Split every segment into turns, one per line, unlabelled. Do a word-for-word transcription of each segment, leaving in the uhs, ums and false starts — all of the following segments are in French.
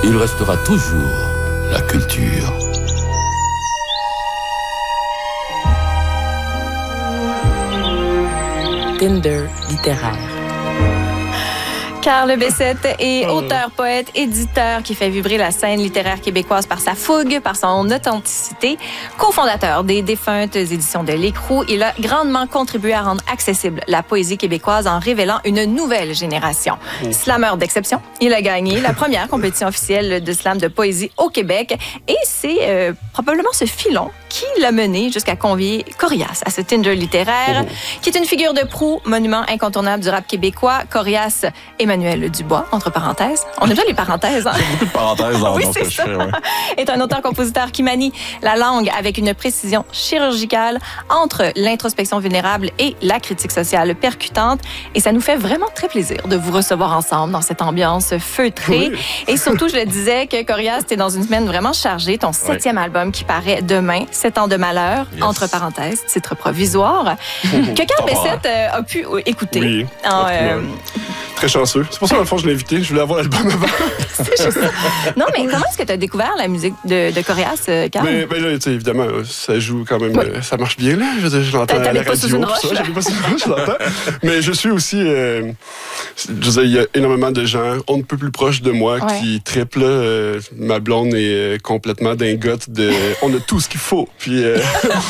il restera toujours la culture.
Tinder littéraire.
Carl Bessette est auteur, poète, éditeur qui fait vibrer la scène littéraire québécoise par sa fougue, par son authenticité. Cofondateur des défuntes éditions de L'Écrou, il a grandement contribué à rendre accessible la poésie québécoise en révélant une nouvelle génération. Oh. Slameur d'exception, il a gagné la première compétition officielle de slam de poésie au Québec et c'est euh, probablement ce filon qui l'a mené jusqu'à convier Corias à ce Tinder littéraire, oh. qui est une figure de proue, monument incontournable du rap québécois. Corias Emmanuel Dubois, entre parenthèses. On aime bien les parenthèses. Hein?
Beaucoup de parenthèses dans,
oui,
dans ce que je fais. Ouais.
Est un auteur-compositeur qui manie la langue avec une précision chirurgicale entre l'introspection vulnérable et la critique sociale percutante. Et ça nous fait vraiment très plaisir de vous recevoir ensemble dans cette ambiance feutrée. Oui. Et surtout, je le disais que Corias, t'es dans une semaine vraiment chargée. Ton septième oui. album qui paraît demain, Sept ans de malheur, yes. entre parenthèses, titre provisoire, que Carl Bessette euh, a pu écouter.
Oui,
en, euh,
très chanceux. C'est pour ça, dans le fond, je l'ai invité. Je voulais avoir l'album avant.
C'est juste ça. Non, mais comment est-ce que tu as découvert la musique de, de Corias, euh, Carl?
Mais, ben là, tu sais, évidemment, ça joue quand même... Oui. Euh, ça marche bien, là. Je, je l'entends à la
pas
radio.
Sous une roche,
ça, j'avais pas sous une roche, je l'entends. Mais je suis aussi... Euh, je veux dire, il y a énormément de gens, on ne peut plus proche de moi, ouais. qui trippent, là. Euh, ma blonde est complètement dingote de... On a tout ce qu'il faut. Puis euh,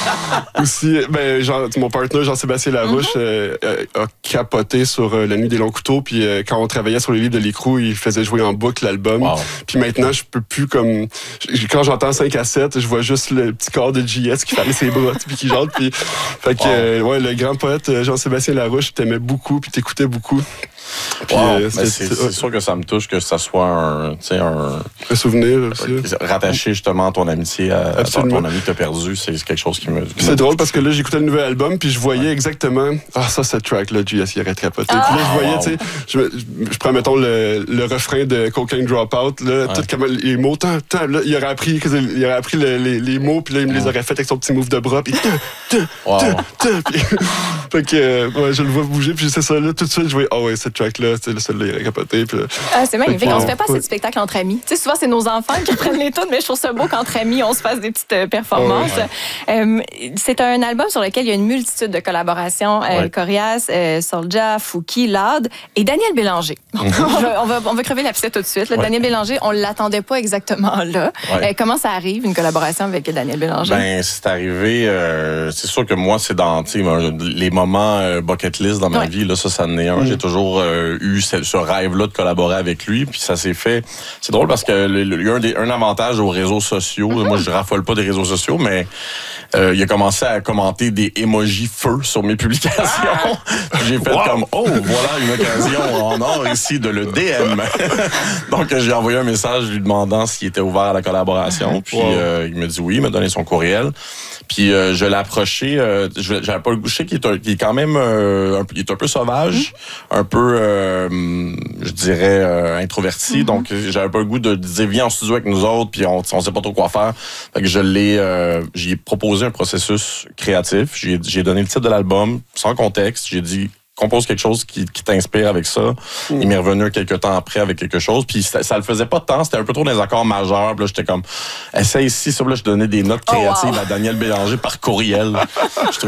aussi, ben, genre, mon partenaire, Jean-Sébastien Larouche, mm-hmm. euh, a capoté sur euh, La Nuit des longs couteaux. Puis euh, quand on travaillait sur les livres de L'Écrou, il faisait jouer en boucle l'album. Wow. Puis maintenant, je peux plus comme... Quand j'entends cinq à sept, je vois juste le petit corps de J S qui fermait ses bras puis qui chante. Puis, fait que, wow. euh, ouais, le grand poète Jean-Sébastien Larouche t'aimait beaucoup puis t'écoutais beaucoup.
Puis, wow. euh, c'est, c'est, c'est sûr que ça me touche que ça soit un, un,
un souvenir aussi.
Rattaché justement à ton amitié, à, à ton ami que t'as perdu, c'est quelque chose qui me... Qui
c'est
me
drôle parce que là, j'écoutais le nouvel album puis je voyais ouais. exactement, ah ça, cette track-là, J S, il aurait tripoté. Ah. Puis là, je voyais, wow. tu sais, je, je, je prends, mettons, le, le refrain de Cocaine Dropout, là, ouais. tout comme les mots, tant, tant, là, il aurait appris, il aurait appris le, les, les mots puis là, il me les aurait fait avec son petit move de bras puis... Wow. Puis, fait que, ouais, je le vois bouger puis c'est ça, là, tout de suite, je voyais, ah oh, ouais, cette track-là, c'est le seul là, il aurait capoté. Puis,
ah, c'est magnifique, on se fait pas ouais. ces spectacles entre amis. Tu sais, souvent, c'est nos enfants qui prennent les tunes, mais je trouve ça beau qu'entre amis, on se fasse des petites euh, performances. Ouais. Euh, c'est un album sur lequel il y a une multitude de collaborations. Euh, ouais. Corias, euh, Soulja, Fouki, Lad et Daniel Bélanger. Mm-hmm. on, va, on, va, on va crever l'abcès tout de suite. Là. Ouais. Daniel Bélanger, on l'attendait pas exactement là. Ouais. Euh, comment ça arrive, une collaboration avec Daniel Bélanger?
Ben, c'est arrivé... Euh, c'est sûr que moi, c'est dans les moments euh, bucket list dans ma ouais. vie. Là, ça, ça en est un. Mm. J'ai toujours euh, eu ce, ce rêve-là de collaborer avec lui, puis ça s'est fait. C'est drôle parce que il y a un, des, un avantage aux réseaux sociaux. Mm-hmm. Moi, je raffole pas des réseaux sociaux, mais euh, il a commencé à commenter des emojis feu sur mes publications. Ah! J'ai fait wow. comme oh, voilà une occasion en or ici de le D M. Donc, j'ai envoyé un message lui demandant s'il était ouvert à la collaboration, puis wow. euh, il me dit oui, il m'a donné son courriel. Puis euh, je l'ai approché, euh, j'avais pas le goût, je sais qu'il est, un, qu'il est quand même euh, un, il est un peu sauvage, mm-hmm. un peu, euh, je dirais, euh, introverti. Mm-hmm. Donc, j'avais pas le goût de dire, viens en studio avec nous autres, puis on, on sait pas trop quoi faire. Fait que je l'ai, euh, j'ai proposé un processus créatif. J'ai, j'ai donné le titre de l'album, sans contexte. J'ai dit, compose quelque chose qui, qui t'inspire avec ça. Mm. Il m'est revenu quelques temps après avec quelque chose. Puis ça, ça le faisait pas tant. C'était un peu trop dans les accords majeurs. Puis là, j'étais comme, essaye ici. Ça, là, je donnais des notes créatives oh, wow. à Daniel Bélanger par courriel.